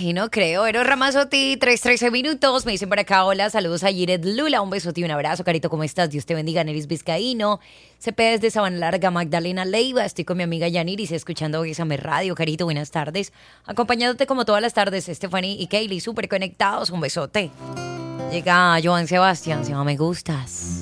sí, no creo. Eros Ramazotti, 3:13 minutos. Me dicen por acá, hola, saludos a Yiret Lula. Un besote y un abrazo, Carito, ¿cómo estás? Dios te bendiga, Neris Vizcaíno. CP desde Sabana Larga, Magdalena Leiva. Estoy con mi amiga Yaniris escuchando Bésame Radio. Carito, buenas tardes. Acompañándote como todas las tardes, Stephanie y Kaylee, súper conectados. Un besote. Llega Joan Sebastián, se llama Me Gustas.